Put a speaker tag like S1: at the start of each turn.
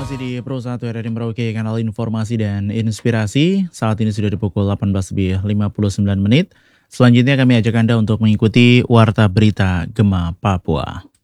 S1: masih di Pro 1 RRI Merauke, kanal informasi dan inspirasi. Saat ini sudah di pukul 18.59 menit. Selanjutnya kami ajak Anda untuk mengikuti Warta Berita Gema Papua.